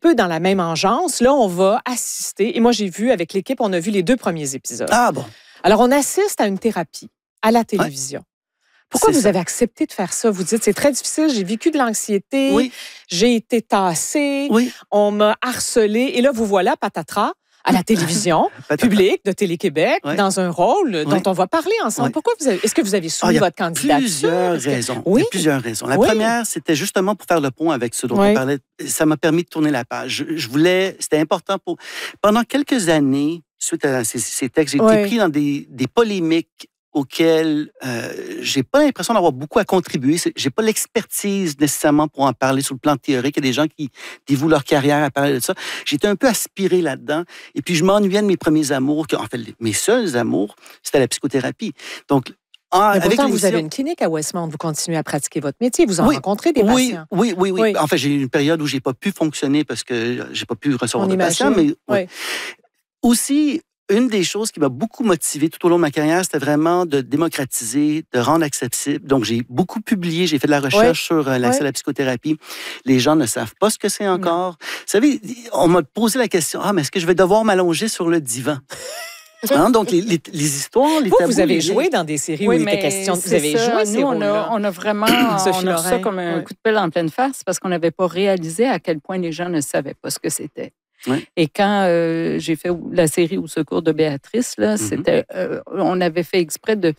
peu dans la même engeance. Là, on va assister, et moi j'ai vu avec l'équipe, on a vu les 2 premiers épisodes. Ah bon? Alors, on assiste à une thérapie à la télévision. Pourquoi vous avez accepté de faire ça? Vous dites, c'est très difficile, j'ai vécu de l'anxiété, j'ai été tassée, on m'a harcelée, et là, vous voilà, patatras, à la télévision publique de Télé-Québec, dans un rôle dont on va parler ensemble. Pourquoi est-ce que vous avez soumis votre candidature? Plusieurs raisons. Il y a plusieurs raisons. La première, c'était justement pour faire le pont avec ce dont on parlait. Ça m'a permis de tourner la page. C'était important pendant quelques années, suite à ces textes, j'ai été pris dans des polémiques auxquelles j'ai pas l'impression d'avoir beaucoup à contribuer. J'ai pas l'expertise nécessairement pour en parler sur le plan théorique. Il y a des gens qui dévouent leur carrière à parler de ça. J'étais un peu aspiré là-dedans. Et puis, je m'ennuyais de mes premiers amours, en fait, mes seuls amours, c'était la psychothérapie. Donc, mais pourtant, vous avez une clinique à Westmount. Vous continuez à pratiquer votre métier. Vous en rencontrez des patients. Oui. En fait, j'ai eu une période où j'ai pas pu fonctionner parce que j'ai pas pu recevoir de patients. Mais aussi, une des choses qui m'a beaucoup motivé tout au long de ma carrière, c'était vraiment de démocratiser, de rendre accessible. Donc, j'ai beaucoup publié, j'ai fait de la recherche sur l'accès à la psychothérapie. Les gens ne savent pas ce que c'est encore. Vous savez, on m'a posé la question, mais est-ce que je vais devoir m'allonger sur le divan? Donc, les histoires, les tabous... Vous avez joué dans des séries où il était question... Vous avez joué ces rôles-là. On a vraiment... on a ça comme un coup de pelle en pleine face parce qu'on n'avait pas réalisé à quel point les gens ne savaient pas ce que c'était. Et quand j'ai fait la série Au secours de Béatrice, là, c'était, on avait fait exprès de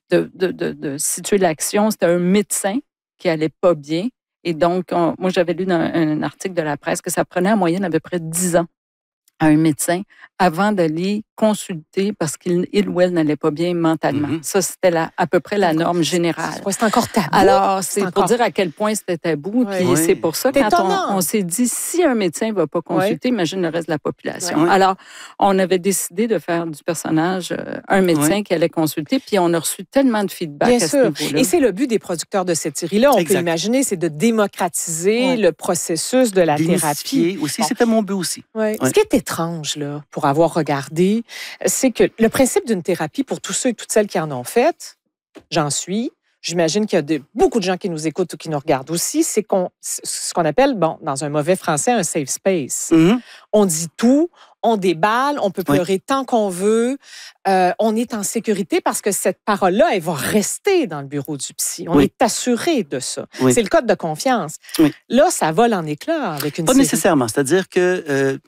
situer l'action. C'était un médecin qui allait pas bien. Et donc, moi, j'avais lu dans un article de la presse que ça prenait en moyenne à peu près 10 ans à un médecin avant d'aller consulter parce qu'il ou elle n'allait pas bien mentalement. Ça, c'était à peu près la norme générale. C'est encore tabou. Alors, c'est pour dire à quel point c'était tabou. Puis c'est pour ça, quand on s'est dit, si un médecin ne va pas consulter, imagine le reste de la population. Alors, on avait décidé de faire du personnage un médecin qui allait consulter, puis on a reçu tellement de feedback à ce niveau-là. Et c'est le but des producteurs de cette série-là. On peut imaginer, c'est de démocratiser le processus de la thérapie. Aussi, c'était mon but aussi. Ce qui est étrange, là, pour avoir regardé, c'est que le principe d'une thérapie, pour tous ceux et toutes celles qui en ont fait, j'en suis, j'imagine qu'il y a beaucoup de gens qui nous écoutent ou qui nous regardent aussi, c'est ce qu'on appelle, dans un mauvais français, un safe space. On dit tout, on déballe, on peut pleurer tant qu'on veut, on est en sécurité parce que cette parole-là, elle va rester dans le bureau du psy. On est assuré de ça. C'est le code de confiance. Là, ça vole en éclats avec une série. Pas nécessairement. C'est-à-dire que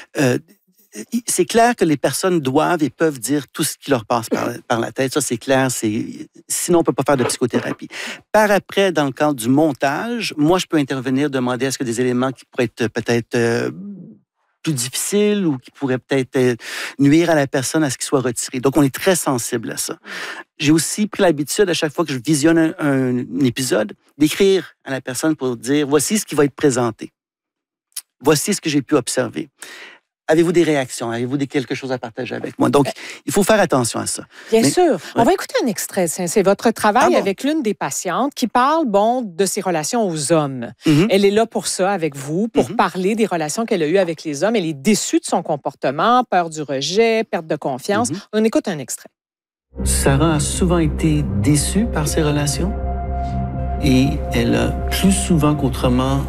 c'est clair que les personnes doivent et peuvent dire tout ce qui leur passe par la tête. Ça, c'est clair. Sinon, on ne peut pas faire de psychothérapie. Par après, dans le cadre du montage, moi, je peux intervenir, demander à ce que des éléments qui pourraient être peut-être plus difficiles ou qui pourraient peut-être nuire à la personne à ce qu'ils soient retirés. Donc, on est très sensible à ça. J'ai aussi pris l'habitude, à chaque fois que je visionne un épisode, d'écrire à la personne pour dire, voici ce qui va être présenté. Voici ce que j'ai pu observer. Avez-vous des réactions? Avez-vous quelque chose à partager avec moi? Donc, il faut faire attention à ça. Bien sûr. On va écouter un extrait. C'est votre travail avec l'une des patientes qui parle, de ses relations aux hommes. Elle est là pour ça, avec vous, pour parler des relations qu'elle a eues avec les hommes. Elle est déçue de son comportement, peur du rejet, perte de confiance. On écoute un extrait. Sarah a souvent été déçue par ses relations et elle a plus souvent qu'autrement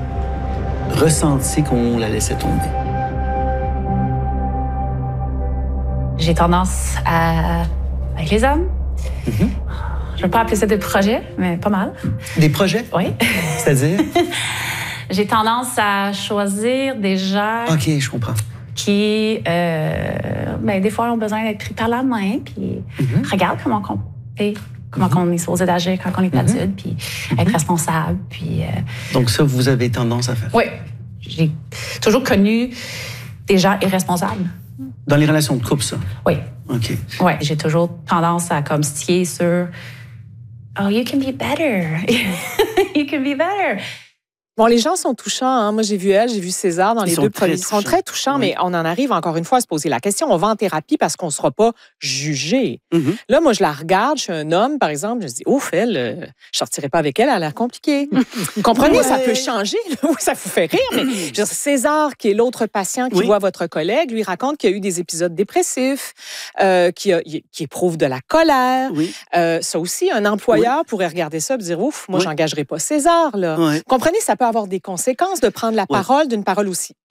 ressenti qu'on la laissait tomber. J'ai tendance avec les hommes. Je ne vais pas appeler ça des projets, mais pas mal. Des projets? Oui. C'est-à-dire? J'ai tendance à choisir des gens... OK, je comprends. Qui, des fois, ont besoin d'être pris par la main, puis regarde comment on est supposé d'agir quand on est adulte, puis être responsable, puis... Donc ça, vous avez tendance à faire? Oui. J'ai toujours connu des gens irresponsables. Dans les relations de couple, ça? Oui. OK. Oui, j'ai toujours tendance à stier sur « Oh, you can be better. You can be better. » Bon, les gens sont touchants. Hein? Moi, j'ai vu César dans les 2 premiers. Ils sont très touchants, mais on en arrive encore une fois à se poser la question. On va en thérapie parce qu'on ne sera pas jugé. Là, moi, je la regarde. Je suis un homme, par exemple. Je me dis, ouf, elle, je ne sortirai pas avec elle. Elle a l'air compliquée. Vous comprenez? Ça peut changer. Oui, ça vous fait rire. Mais César, qui est l'autre patient qui voit votre collègue, lui raconte qu'il y a eu des épisodes dépressifs, qui éprouve de la colère. Ça aussi, un employeur pourrait regarder ça et dire, ouf, moi, j'engagerai pas César. Là. Vous comprenez? Ça peut avoir des conséquences de prendre la parole d'une parole aussi